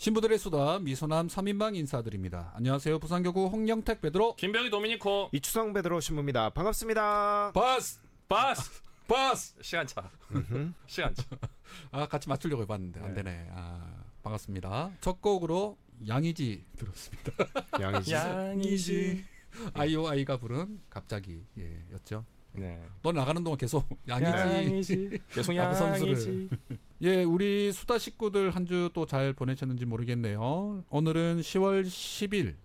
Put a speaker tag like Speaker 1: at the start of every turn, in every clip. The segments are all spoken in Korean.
Speaker 1: 신부들의 수다 미소남 3인방 인사드립니다. 안녕하세요. 부산교구 홍영택 베드로
Speaker 2: 김병희 도미니코
Speaker 3: 이추성 베드로 신부입니다. 반갑습니다.
Speaker 1: 바스
Speaker 2: 시간차. 시간차.
Speaker 1: 아 같이 맞추려고 해봤는데 안 되네. 아 반갑습니다. 첫 곡으로 양이지 들었습니다.
Speaker 3: 양이지.
Speaker 1: 아이오아이가 부른 갑자기 였죠.
Speaker 2: 네.
Speaker 1: 너 나가는 동안 계속 양이지
Speaker 2: 계속
Speaker 1: 선수를. 예, 우리 수다 식구들 한 주 또 잘 보내셨는지 모르겠네요. 오늘은 10월 10일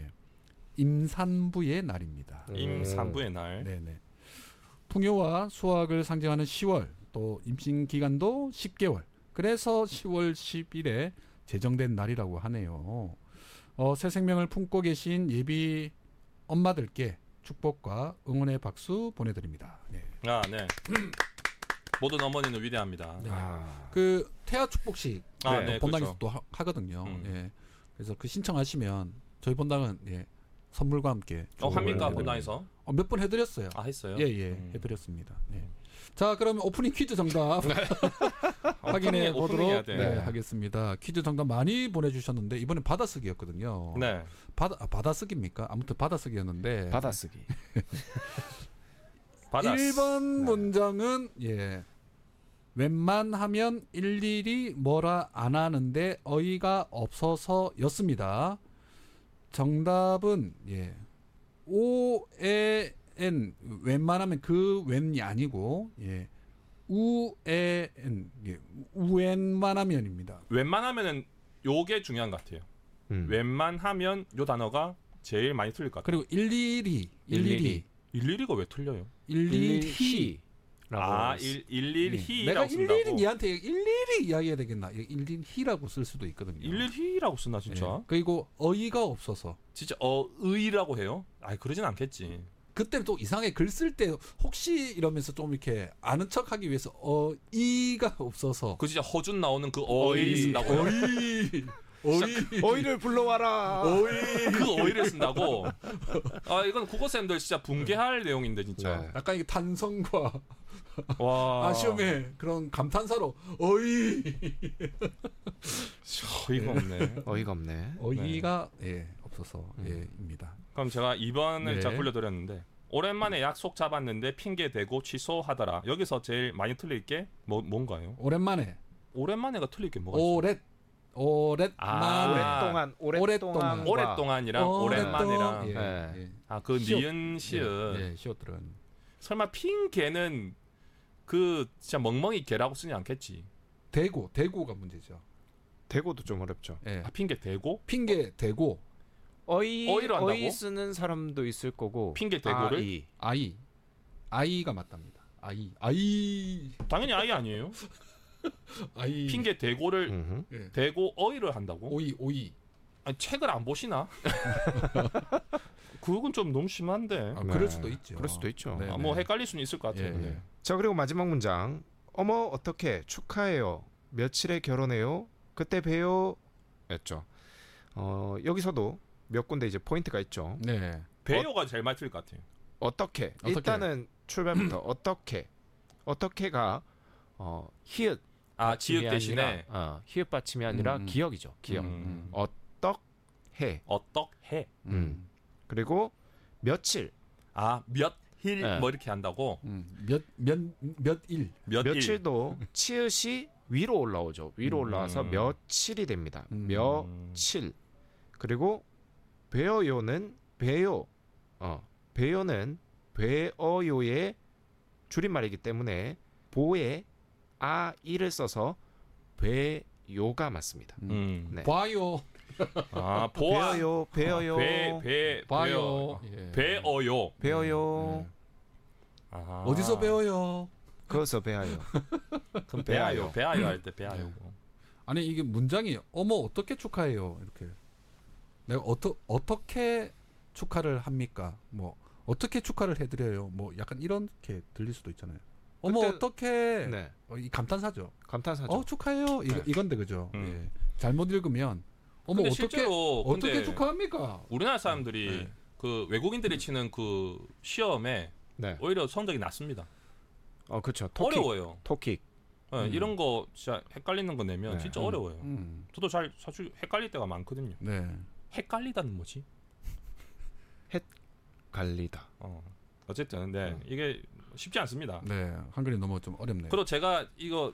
Speaker 1: 임산부의 날입니다.
Speaker 2: 임산부의 날.
Speaker 1: 네네. 풍요와 수확을 상징하는 10월, 또 임신 기간도 10개월. 그래서 10월 10일에 제정된 날이라고 하네요. 새 생명을 품고 계신 예비 엄마들께 축복과 응원의 박수 보내드립니다. 네.
Speaker 2: 아, 네. 모든 어머니는 위대합니다.
Speaker 1: 네. 그 태아 축복식
Speaker 2: 네,
Speaker 1: 본당에서
Speaker 2: 그렇죠.
Speaker 1: 또 하거든요. 예. 그래서 그 신청하시면 저희 본당은 선물과 함께
Speaker 2: 합니까 본당에서?
Speaker 1: 몇 번 해드렸어요.
Speaker 2: 아, 했어요?
Speaker 1: 예, 해드렸습니다. 네. 자, 그러면 오프닝 퀴즈 정답 확인해
Speaker 2: 오프닝
Speaker 1: 보도록
Speaker 2: 해야 돼.
Speaker 1: 하겠습니다. 퀴즈 정답 많이 보내주셨는데 이번엔 받아쓰기였거든요.
Speaker 2: 네.
Speaker 1: 받아쓰기입니까? 아무튼 받아쓰기였는데
Speaker 3: 받아쓰기.
Speaker 1: 1번 문장은 웬만하면 일일이 뭐라 안 하는데 어이가 없어서였습니다. 정답은 오에엔 웬만하면 그 웬이 아니고 우에엔 우웬만하면입니다.
Speaker 2: 웬만하면은 요게 중요한 것 같아요. 웬만하면 요 단어가 제일 많이 틀릴 것 같아요.
Speaker 1: 그리고
Speaker 2: 일일이가 왜 틀려요?
Speaker 1: 일일히
Speaker 2: 일일히라고
Speaker 1: 내가
Speaker 2: 쓴다고.
Speaker 1: 일일이 니한테 일일이 이야기해야 되겠나? 일일히라고 쓸 수도 있거든요.
Speaker 2: 일일히라고 쓰나 진짜?
Speaker 1: 그리고 어이가 없어서
Speaker 2: 진짜 의라고 해요? 아이 그러진 않겠지.
Speaker 1: 그때 또 이상하게 글 쓸 때 혹시 이러면서 좀 이렇게 아는 척하기 위해서 어이가 없어서
Speaker 2: 그 진짜 허준 나오는 그 어이 쓴다고요?
Speaker 3: 어이를 불러와라.
Speaker 2: 그 어이를 쓴다고? 아 이건 국어쌤들 진짜 붕괴할 내용인데 진짜.
Speaker 3: 네.
Speaker 1: 약간 이게 탄성과
Speaker 2: 와.
Speaker 1: 아쉬움의 그런 감탄사로 어이
Speaker 2: 어이가 없네.
Speaker 3: 어이가 없네.
Speaker 1: 어이가 없어서 입니다.
Speaker 2: 그럼 제가 2번을
Speaker 1: 네.
Speaker 2: 자 굴려드렸는데 오랜만에 약속 잡았는데 핑계 대고 취소하더라. 여기서 제일 많이 틀릴 게 뭔가요? 오랜만에가 틀릴 게 뭐가 있어요? 오랫동안이랑 오랜만이랑 그 니은 시읒
Speaker 1: 시옷들은
Speaker 2: 설마 핑계는 그 진짜 멍멍이 개라고 쓰지 않겠지?
Speaker 1: 대고가 문제죠.
Speaker 3: 대고도 좀 어렵죠.
Speaker 2: 핑계 대고?
Speaker 1: 핑계 대고
Speaker 2: 어이로 한다고?
Speaker 3: 어이 쓰는 사람도 있을 거고.
Speaker 2: 핑계 대고를?
Speaker 1: 아이가 맞답니다. 아이
Speaker 2: 당연히 아이 아니에요?
Speaker 1: 아이
Speaker 2: 핑계 대고를 대고 어이를 한다고?
Speaker 1: 오이
Speaker 2: 아니, 책을 안 보시나? 그건 좀 너무 심한데.
Speaker 1: 그럴 수도 있죠.
Speaker 3: 그럴 수도 있죠.
Speaker 1: 네.
Speaker 2: 뭐 헷갈릴 수는 있을 것 같아요.
Speaker 3: 자, 그리고 마지막 문장. 어머 어떻게 축하해요. 며칠에 결혼해요. 그때 봬요. 였죠. 여기서도 몇 군데 이제 포인트가 있죠.
Speaker 1: 네.
Speaker 2: 배요가 제일 많이 틀릴 것 같아요.
Speaker 3: 어떻게? 일단은 출발부터 어떻게가 히읗
Speaker 2: 지읒 대신에
Speaker 3: 히읗 받침이 아니라 기억이죠. 기억.
Speaker 2: 어떻게?
Speaker 3: 그리고 며칠.
Speaker 2: 몇일 뭐 이렇게 한다고?
Speaker 1: 몇일.
Speaker 3: 며칠도 치읓이 위로 올라오죠. 위로 올라와서 며칠이 됩니다. 며칠. 그리고 배어요는 배요. 배요는 배어요의 줄임말이기 때문에 보에 아이를 써서 배요가 맞습니다. 네.
Speaker 1: 봐요.
Speaker 3: 배어요.
Speaker 1: 봐요.
Speaker 3: 배어요.
Speaker 1: 어디서 배워요?
Speaker 3: 거기서 배워요.
Speaker 2: 그럼 배아요 할 때 배아요.
Speaker 1: 아니 이게 문장이 어머 어떻게 축하해요 이렇게 내가 어떻게 축하를 합니까? 뭐 어떻게 축하를 해드려요? 뭐 약간 이렇게 들릴 수도 있잖아요. 어머 어떻게 이 감탄사죠. 축하해요. 이건데 그죠? 잘못 읽으면 어머 어떻게 축하합니까?
Speaker 2: 우리나라 사람들이 그 외국인들이 치는 그 시험에 오히려 성적이 낮습니다.
Speaker 3: 그렇죠.
Speaker 2: 어려워요.
Speaker 3: 토킥.
Speaker 2: 이런 거 진짜 헷갈리는 거 내면
Speaker 3: 네.
Speaker 2: 진짜 어려워요. 저도 잘 사실 헷갈릴 때가 많거든요.
Speaker 1: 네.
Speaker 2: 헷갈리다는 뭐지?
Speaker 3: 갈리다.
Speaker 2: 어쨌든 이게 쉽지 않습니다.
Speaker 1: 네. 한글이 너무 좀 어렵네요.
Speaker 2: 그리고 제가 이거